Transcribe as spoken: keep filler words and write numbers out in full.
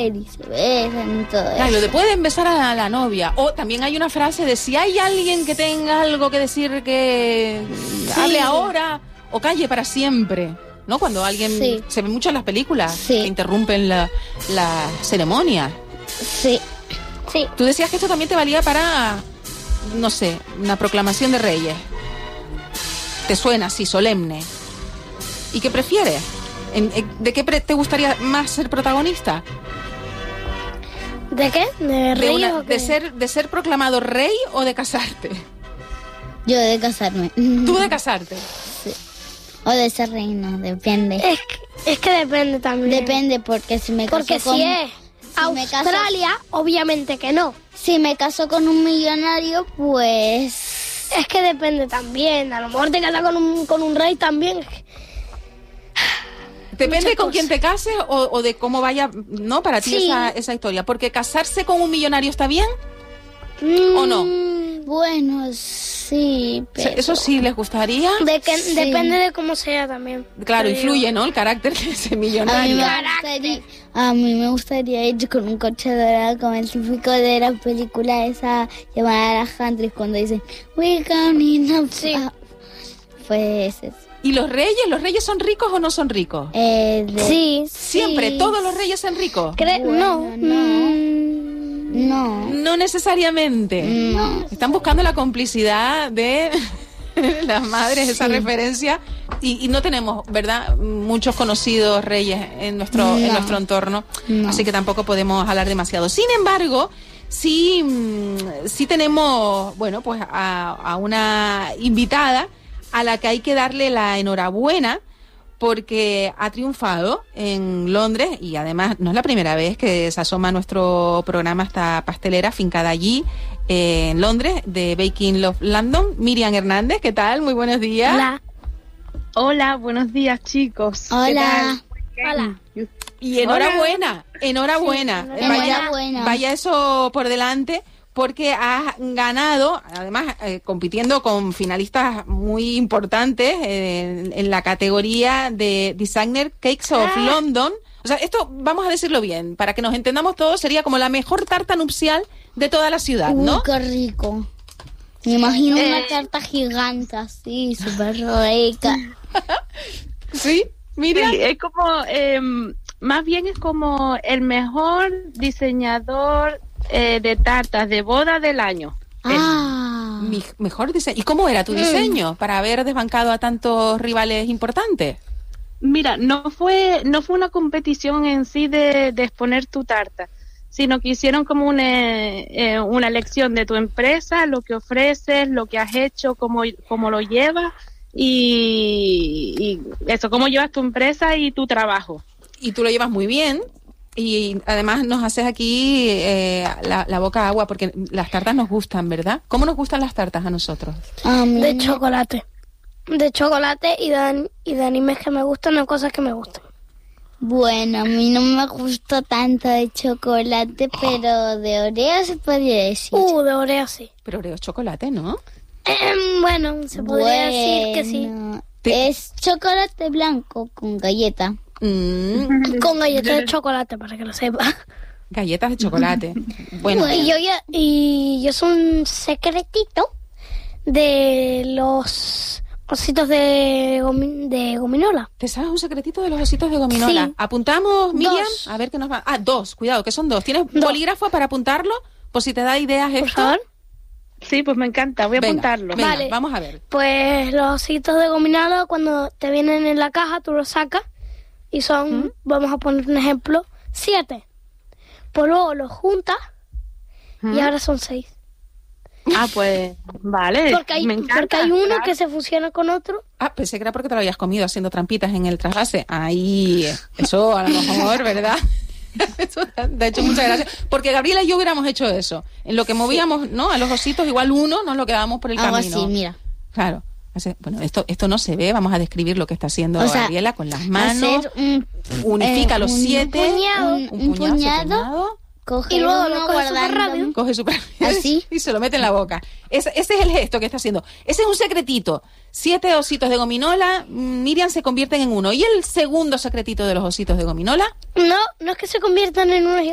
mujer y se besan y todo Claro, eso. lo de pueden besar a la, la novia. O también hay una frase de si hay alguien que tenga algo que decir que Sí. hable ahora o calle para siempre. ¿No? Cuando alguien... Sí. Se ve mucho en las películas Sí. que interrumpen la, la ceremonia. Sí. Sí. Tú decías que esto también te valía para, no sé, una proclamación de reyes. ¿Te suena así, solemne? ¿Y qué prefieres? ¿En- en- ¿De qué pre- te gustaría más ser protagonista? ¿De qué? ¿De ¿De, reyes una- o qué? de ser, ¿De ser proclamado rey o de casarte? Yo de casarme. Tú de casarte. O de ser reina, depende. Es que, es que depende también. Depende, porque si me caso Porque con... si es si me caso- Australia, obviamente que no. Si me caso con un millonario, pues... Es que depende también. A lo mejor te casas con un, con un rey también. Depende Muchas con quién cosas. te cases o, o de cómo vaya, ¿no? Para ti Sí. esa, esa historia. Porque casarse con un millonario está bien. Mm, ¿O no? Bueno, sí, O sea, pero... Eso sí les gustaría. De que, Sí. Depende de cómo sea también. Claro, Pero- influye, ¿no? El carácter de ese A mí, millonario. me gustaría, a mí me gustaría ir con un coche dorado como el típico de la película esa llamada Alejandro cuando dicen we're coming up. Sí. Ah, pues eso. ¿Y los reyes? ¿Los reyes son ricos o no son ricos? Eh, de- Sí. Siempre, sí. todos los reyes son ricos. Cre- no. Bueno, no. Mm, No, No necesariamente. no. Están buscando la complicidad de las madres, esa Sí. referencia. Y, y no tenemos, ¿verdad?, muchos conocidos reyes en nuestro, en No. nuestro entorno. No. Así que tampoco podemos hablar demasiado. Sin embargo, sí, mm, sí tenemos, bueno, pues a, a una invitada a la que hay que darle la enhorabuena porque ha triunfado en Londres y además no es la primera vez que se asoma a nuestro programa esta pastelera fincada allí eh, en Londres de Baking Love London. Miriam Hernández, ¿qué tal? Muy buenos días. Hola. Hola, buenos días, chicos. ¿Qué Hola. tal? Hola. Y enhorabuena, enhorabuena. Sí, vaya, enhorabuena. vaya eso por delante porque has ganado, además eh, compitiendo con finalistas muy importantes eh, en, en la categoría de Designer Cakes of Ah. London. O sea, esto, vamos a decirlo bien, para que nos entendamos todos, sería como la mejor tarta nupcial de toda la ciudad, ¿no? Uy, qué rico. Me imagino Eh. una tarta gigante así, súper rica. Sí, Miriam. Sí, es como, eh, más bien es como el mejor diseñador eh, de tartas de boda del año. Ah, Mi- mejor diseño. ¿Y cómo era tu diseño para haber desbancado a tantos rivales importantes? Mira, no fue, no fue una competición en sí de, de exponer tu tarta, sino que hicieron como una, eh, una lección de tu empresa, lo que ofreces, lo que has hecho, cómo, cómo lo llevas y, y eso, cómo llevas tu empresa y tu trabajo. Y tú lo llevas muy bien. Y además nos haces aquí eh, la, la boca agua porque las tartas nos gustan, ¿verdad? ¿Cómo nos gustan las tartas a nosotros? a mí De no. chocolate. De chocolate y de, y de animes que me gustan o cosas que me gustan. Bueno, a mí no me gusta tanto de chocolate, pero de Oreo se podría decir. Uh, de Oreo sí. Pero Oreo es chocolate, ¿no? Em, bueno, se podría decir que sí. Bueno, Te- es chocolate blanco con galleta. Mm, Con galletas de chocolate, para que lo sepa. galletas de chocolate. Bueno, Y yo, ya- y yo soy un secretito de los ositos de, gomi- de gominola. ¿te sabes un secretito de los ositos de gominola? Sí. ¿Apuntamos, Miriam? Dos. A ver qué nos va... Ah, dos, cuidado, que son dos. ¿Tienes Dos. bolígrafo para apuntarlo? Por si te da ideas Por esto. favor. Sí, pues me encanta, voy a Venga, apuntarlo. venga, Vale. vamos a ver. Pues los ositos de gominola, cuando te vienen en la caja, tú los sacas y son, vamos a poner un ejemplo, siete. Pues luego los juntas y ahora son seis. Ah, pues vale, Porque hay, me encanta. porque hay uno claro. que se fusiona con otro. Ah, pensé que era porque te lo habías comido haciendo trampitas en el trasvase. Ahí, eso a lo mejor, ¿verdad? Eso te ha hecho muchas gracias. Porque Gabriela y yo hubiéramos hecho eso. En lo que movíamos, ¿no? A los ositos, igual uno, nos lo quedábamos por el Algo camino. así, mira. Claro. Hace- Bueno, esto esto no se ve. Vamos a describir lo que está haciendo O sea, Gabriela con las manos. Hacer un, Unifica eh, los un siete. puñado, un, un puñado, puñado, puñado, coger Y luego lo uno, coge súper guardarlo. rápido. coge super Así. y se lo mete en la boca. Ese, ese es el gesto que está haciendo. Ese es un secretito. Siete ositos de gominola, Miriam se convierten en uno. ¿Y el segundo secretito de los ositos de gominola? No, no es que se conviertan en unos